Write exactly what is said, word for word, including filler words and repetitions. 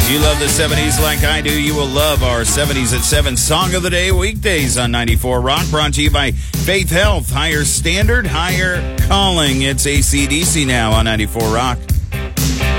You love the seventies like I do, you will love our seventies at seven Song of the Day weekdays on ninety-four Rock, brought to you by Faith Health. Higher standard, higher calling. It's A C D C now on ninety-four Rock.